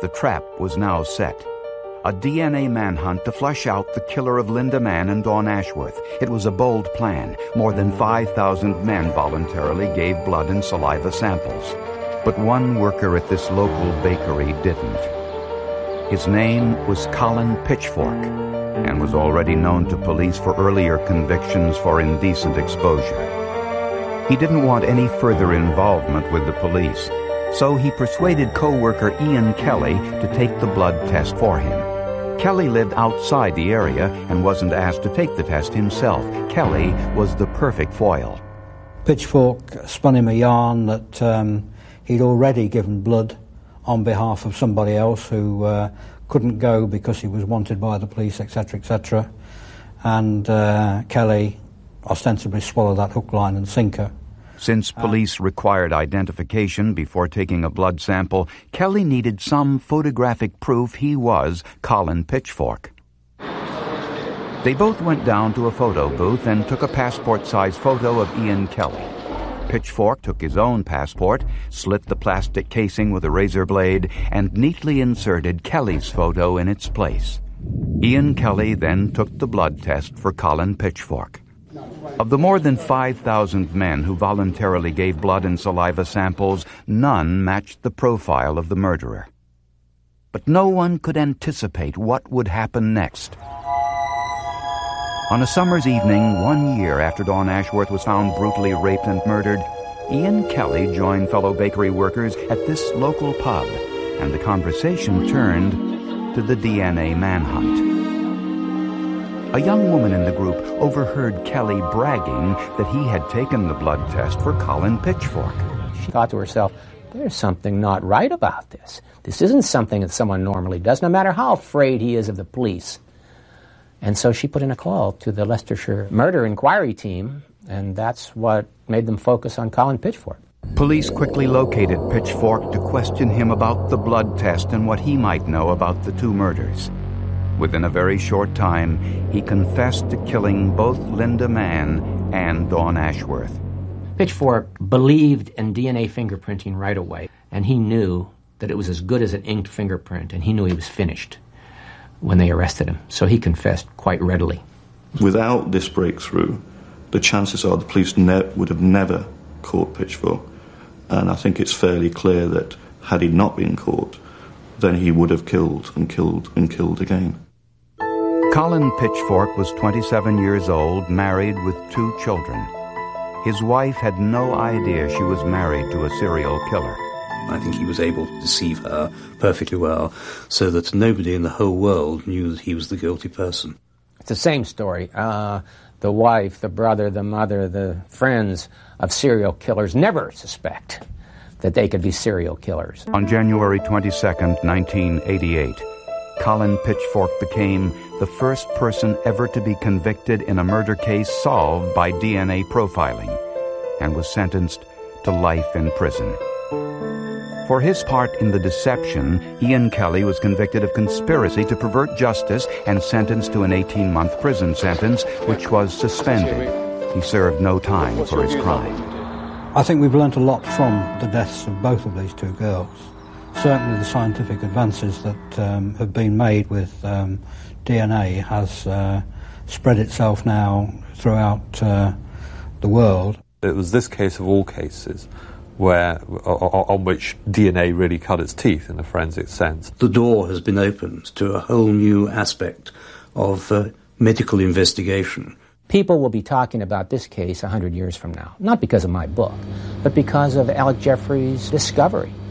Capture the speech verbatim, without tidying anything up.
The trap was now set. A D N A manhunt to flush out the killer of Linda Mann and Dawn Ashworth. It was a bold plan. More than five thousand men voluntarily gave blood and saliva samples. But one worker at this local bakery didn't. His name was Colin Pitchfork, and was already known to police for earlier convictions for indecent exposure. He didn't want any further involvement with the police, so he persuaded co-worker Ian Kelly to take the blood test for him. Kelly lived outside the area and wasn't asked to take the test himself. Kelly was the perfect foil. Pitchfork spun him a yarn that um, he'd already given blood on behalf of somebody else who uh, couldn't go because he was wanted by the police, et cetera, et cetera. And uh, Kelly ostensibly swallowed that hook, line and sinker. Since police required identification before taking a blood sample, Kelly needed some photographic proof he was Colin Pitchfork. They both went down to a photo booth and took a passport-size photo of Ian Kelly. Pitchfork took his own passport, slit the plastic casing with a razor blade, and neatly inserted Kelly's photo in its place. Ian Kelly then took the blood test for Colin Pitchfork. Of the more than five thousand men who voluntarily gave blood and saliva samples, none matched the profile of the murderer. But no one could anticipate what would happen next. On a summer's evening, one year after Dawn Ashworth was found brutally raped and murdered, Ian Kelly joined fellow bakery workers at this local pub, and the conversation turned to the D N A manhunt. A young woman in the group overheard Kelly bragging that he had taken the blood test for Colin Pitchfork. She thought to herself, there's something not right about this. This isn't something that someone normally does, no matter how afraid he is of the police. And so she put in a call to the Leicestershire Murder Inquiry Team, and that's what made them focus on Colin Pitchfork. Police quickly located Pitchfork to question him about the blood test and what he might know about the two murders. Within a very short time, he confessed to killing both Linda Mann and Dawn Ashworth. Pitchfork believed in D N A fingerprinting right away, and he knew that it was as good as an inked fingerprint, and he knew he was finished when they arrested him, so he confessed quite readily. Without this breakthrough, the chances are the police ne- would have never caught Pitchfork, and I think it's fairly clear that had he not been caught, then he would have killed and killed and killed again. Colin Pitchfork was twenty-seven years old, married with two children. His wife had no idea she was married to a serial killer. I think he was able to deceive her perfectly well, so that nobody in the whole world knew that he was the guilty person. It's the same story. Uh, the wife, the brother, the mother, the friends of serial killers never suspect that they could be serial killers. On January twenty-second, nineteen eighty-eight, Colin Pitchfork became the first person ever to be convicted in a murder case solved by D N A profiling, and was sentenced to life in prison. For his part in the deception, Ian Kelly was convicted of conspiracy to pervert justice and sentenced to an eighteen-month prison sentence, which was suspended. He served no time for his crime. I think we've learnt a lot from the deaths of both of these two girls. Certainly the scientific advances that um, have been made with um, D N A has uh, spread itself now throughout uh, the world. It was this case of all cases where on which D N A really cut its teeth in a forensic sense. The door has been opened to a whole new aspect of uh, medical investigation. People will be talking about this case a hundred years from now, not because of my book, but because of Alec Jeffrey's discovery.